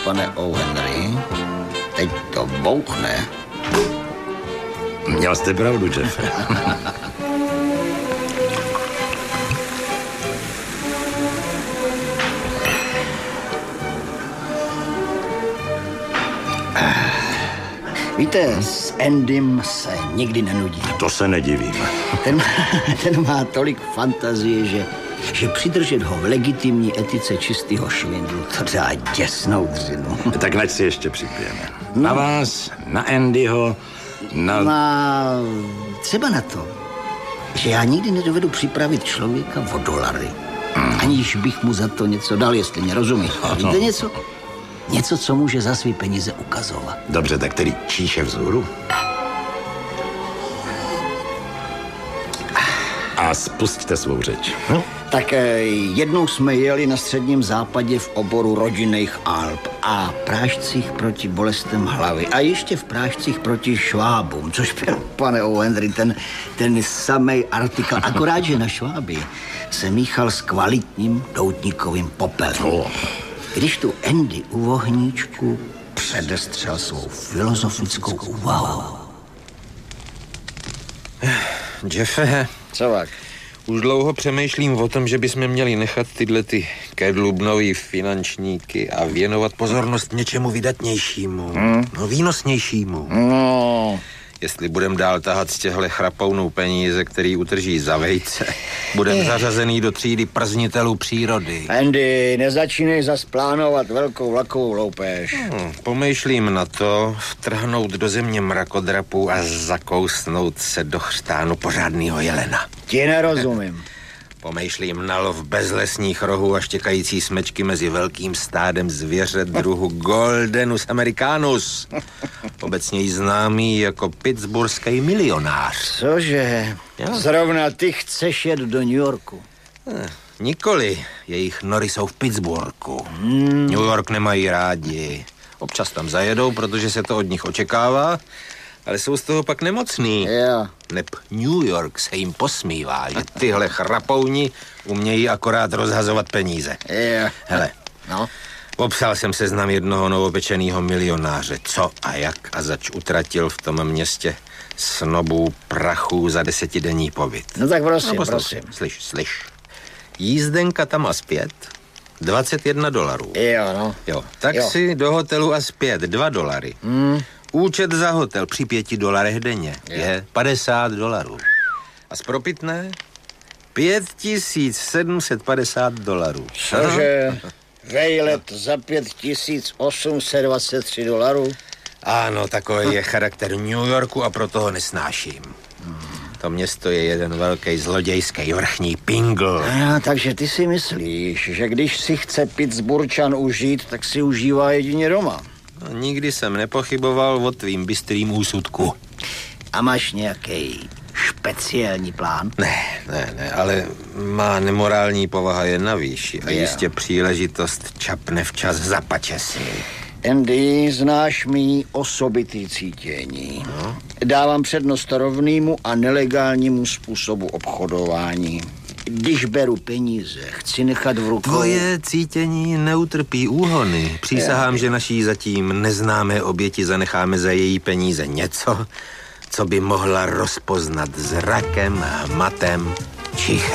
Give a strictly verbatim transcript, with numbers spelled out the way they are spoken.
Pane O. Henry, teď to bouchne. Měl jste pravdu, Jeffe. Víte, s Andym se nikdy nenudí. To se nedivím. Ten, ten má tolik fantazie, že, že přidržet ho v legitimní etice čistého švindlu, to dá děsnou dřinu. Tak nať si ještě připijeme. No. Na vás, na Andyho, na... Na... Třeba na to, že já nikdy nedovedu připravit člověka o dolary. Hmm. Aniž bych mu za to něco dal, jestli mě rozumí. Víte něco? Něco, co může za svý peníze ukazovat. Dobře, tak tedy číše vzhůru. A spusťte svou řeč. No? Tak jednou jsme jeli na středním západě v oboru rodinných Alp a prášcích proti bolestem hlavy a ještě v prášcích proti švábům, což byl, pane O. Henry, ten, ten samej artikl, akorát, že na šváby se míchal s kvalitním doutníkovým popelem. Oh. Když tu Andy u vohníčku předestřel svou filozofickou úvahu. Jeffe, Co tak? už dlouho přemýšlím o tom, že bychom měli nechat tyhle ty kedlubnový finančníky a věnovat pozornost něčemu vydatnějšímu, hmm? no výnosnějšímu. No... Jestli budem dál tahat z těhle chrapounou peníze, který utrží za vejce, budem zařazený do třídy prznitelů přírody. Andy, nezačínej zas plánovat velkou vlakovou loupež. Hmm, pomýšlím na to vtrhnout do země mrakodrapů a zakousnout se do chřtánu pořádnýho jelena. Ti nerozumím. Pomýšlím na lov bezlesních rohů a štěkající smečky mezi velkým stádem zvěře druhu Goldenus americanus. Obecně známý jako pittsburghský milionář. Cože? Jo. Zrovna ty chceš jet do New Yorku. Eh, nikoli. Jejich nory jsou v Pittsburghu. Hmm. New York nemají rádi. Občas tam zajedou, protože se to od nich očekává, ale jsou z toho pak nemocný. Jo. Neb New York se jim posmívá, že tyhle chrapouni umějí akorát rozhazovat peníze. Jo. Hele, No. popsal jsem seznam jednoho novopečenýho milionáře, co a jak a zač utratil v tom městě snobů prachů za desetidenní pobyt. No tak prosím, no, prosím. Slyš, slyš. Jízdenka tam a zpět, dvacet jedna dolarů. Jo, no. Jo, taxi jo. do hotelu a zpět, dva dolary. Hmm. Účet za hotel při pěti dolarech denně je, je padesát dolarů. A z propitné pět tisíc sedm set padesát dolarů. Cože? Vejlet za pět tisíc osm set dvacet tři dolarů? Ano, takový je charakter New Yorku a proto ho nesnáším. To město je jeden velký zlodějský vrchní pingl. A, takže ty si myslíš, že když si chce Pittsburghčan užít, tak si užívá jedině doma. No, nikdy jsem nepochyboval o tvým bystrým úsudku. A máš nějaký speciální plán? Ne, ne, ne, ale má nemorální povaha je na výši a Jo. jistě příležitost čapne včas za pačesy. Andy, znáš mý osobitý cítění. No. Dávám přednost rovnému a nelegálnímu způsobu obchodování. Když beru peníze, chci nechat v rukou... Tvoje cítění neutrpí úhony. Přísahám, že naší zatím neznámé oběti zanecháme za její peníze něco, co by mohla rozpoznat zrakem, hmatem či